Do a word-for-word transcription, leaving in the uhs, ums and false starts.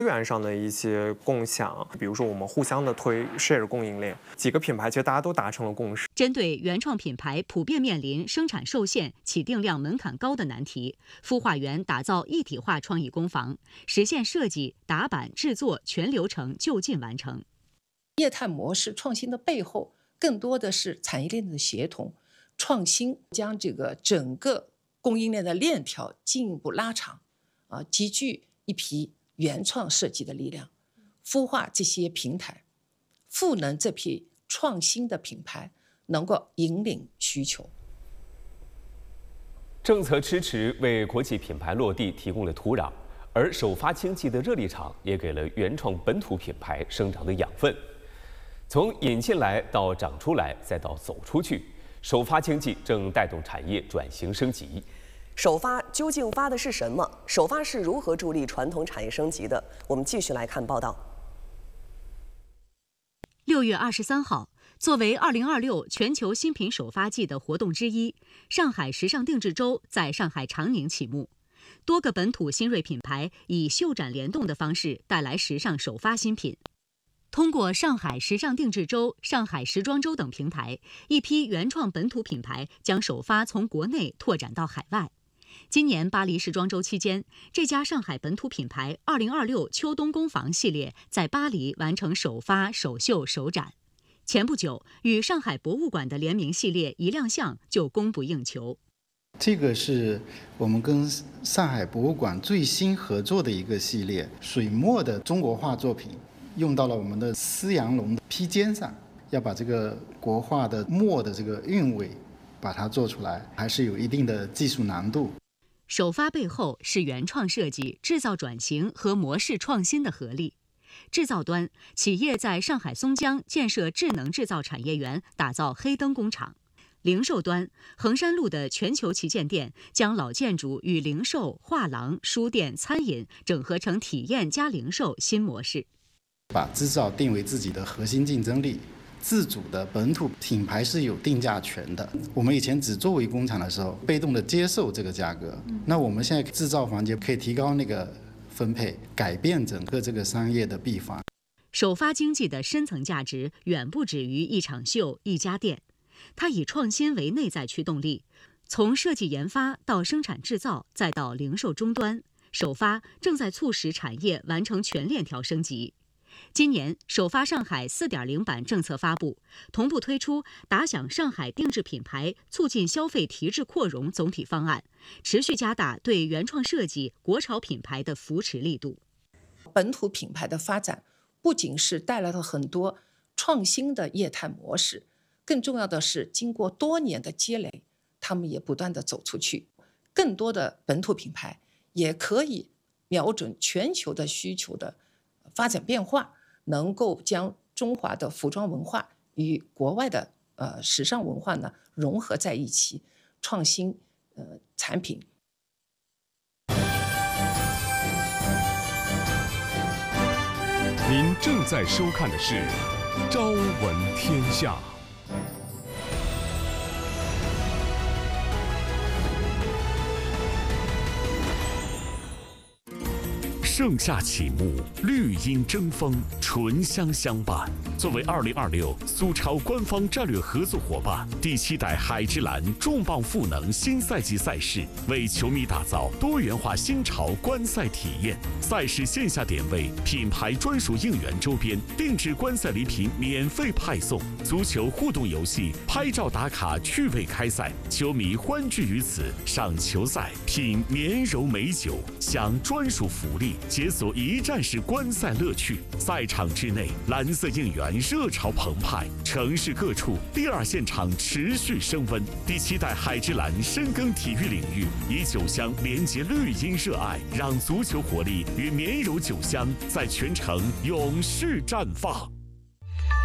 源上的一些共享，比如说我们互相的推 share 供应链，几个品牌其实大家都达成了共识。 针对原创品牌普遍面临生产受限、起订量门槛高的难题，孵化园打造一体化创意工坊，实现设计、打版、制作全流程就近完成。 业态模式创新的背后，更多的是产业链的协同创新，将这个整个供应链的链条进一步拉长，啊，集聚一批原创设计的力量，孵化这些平台，赋能这批创新的品牌，能够引领需求。 政策支持为国际品牌落地提供了土壤，而首发经济的热力场也给了原创本土品牌生长的养分。从引进来到长出来，再到走出去，首发经济正带动产业转型升级。 首发究竟发的是什么？首发是如何助力传统产业升级的？我们继续来看报道。 六月二十三号，作为二零二六全球新品首发季的活动之一，上海时尚定制周在上海长宁启幕。多个本土新锐品牌以秀展联动的方式带来时尚首发新品。通过上海时尚定制周、上海时装周等平台，一批原创本土品牌将首发从国内拓展到海外。今年巴黎时装周期间，这家上海本土品牌二零二六秋冬工坊系列在巴黎完成首发、首秀、首展。前不久，与上海博物馆的联名系列一亮相就供不应求。 这个是我们跟上海博物馆最新合作的一个系列，水墨的中国画作品。用到了我们的丝羊绒的披肩上，要把这个国画的墨的这个韵味把它做出来，还是有一定的技术难度。 首发背后是原创设计、制造转型和模式创新的合力。制造端，企业在上海松江建设智能制造产业园，打造黑灯工厂；零售端，衡山路的全球旗舰店将老建筑与零售、画廊、书店、餐饮整合成体验加零售新模式。 把制造定为自己的核心竞争力，自主的本土品牌是有定价权的。我们以前只作为工厂的时候，被动的接受这个价格，那我们现在制造环节可以提高那个分配，改变整个这个商业的闭环。 首发经济的深层价值远不止于一场秀、一家店，它以创新为内在驱动力，从设计研发到生产制造，再到零售终端，首发正在促使产业完成全链条升级。今年首发上海 四点零 版政策发布，同步推出打响上海定制品牌促进消费提质扩容总体方案，持续加大对原创设计、国潮品牌的扶持力度。 本土品牌的发展不仅是带来了很多创新的业态模式，更重要的是经过多年的积累，他们也不断的走出去，更多的本土品牌也可以瞄准全球的需求的发展变化，能够将中华的服装文化与国外的呃时尚文化呢融合在一起，创新呃产品。 您正在收看的是《朝闻天下》。盛夏启幕，绿荫争锋，醇香相伴。作为二零二六苏超官方战略合作伙伴，第七代海之蓝重磅赋能新赛季赛事，为球迷打造多元化新潮观赛体验。赛事线下点位、品牌专属应援周边、定制观赛礼品免费派送，足球互动游戏、拍照打卡趣味开赛，球迷欢聚于此，赏球赛，品绵柔美酒，享专属福利。解锁一站式观赛乐趣，赛场之内蓝色应援热潮澎湃，城市各处第二现场持续升温。第七代海之蓝深耕体育领域，以酒香连接绿茵热爱，让足球活力与绵柔酒香在全城永续绽放。